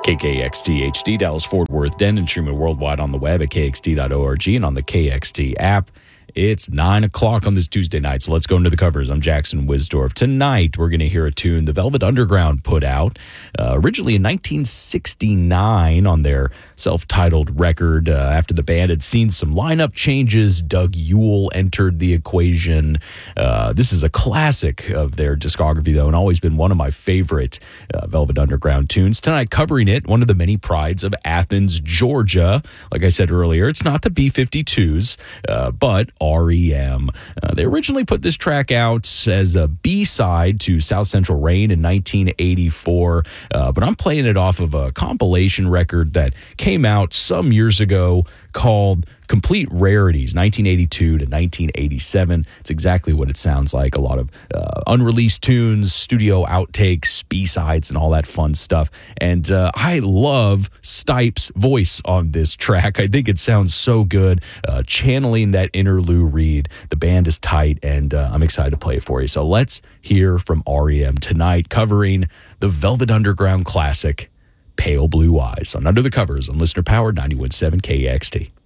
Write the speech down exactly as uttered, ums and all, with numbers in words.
K K X T H D, Dallas, Fort Worth, Denton, streaming worldwide on the web at K X T dot org and on the K X T app. It's nine o'clock on this Tuesday night, so let's go into the covers. I'm Jackson Wisdorf. Tonight, we're going to hear a tune the Velvet Underground put out, uh, originally in nineteen sixty-nine on their self-titled record. Uh, after the band had seen some lineup changes, Doug Yule entered the equation. Uh, this is a classic of their discography, though, and always been one of my favorite uh, Velvet Underground tunes. Tonight, covering it, one of the many prides of Athens, Georgia. Like I said earlier, it's not the B fifty-twos, uh, but R E M. Uh, they originally put this track out as a B-side to South Central Rain in nineteen eighty-four, uh, but I'm playing it off of a compilation record that came out some years ago called Complete Rarities, nineteen eighty-two to nineteen eighty-seven. It's exactly what it sounds like. A lot of uh, unreleased tunes, studio outtakes, B-sides, and all that fun stuff. And uh, I love Stipe's voice on this track. I think it sounds so good, uh, channeling that inner Lou Reed. The band is tight, and uh, I'm excited to play it for you. So let's hear from R E M tonight, covering the Velvet Underground classic, Pale Blue Eyes, on Under the Covers on Listener Powered ninety-one point seven K X T.